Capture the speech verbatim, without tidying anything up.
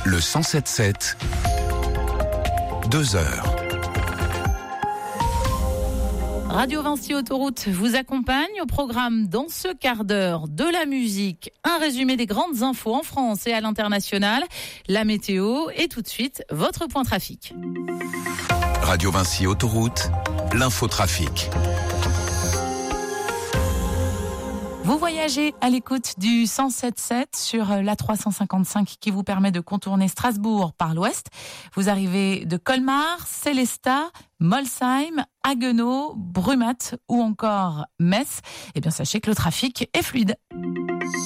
Le cent sept sept, deux heures. Radio Vinci Autoroute vous accompagne au programme dans ce quart d'heure de la musique, un résumé des grandes infos en France et à l'international, la météo et tout de suite votre point trafic. Radio Vinci Autoroute, l'infotrafic. Vous voyagez à l'écoute du cent sept sept sur l'A trois cent cinquante-cinq qui vous permet de contourner Strasbourg par l'ouest. Vous arrivez de Colmar, Sélestat, Molsheim, Haguenau, Brumath ou encore Metz. Eh bien, sachez que le trafic est fluide.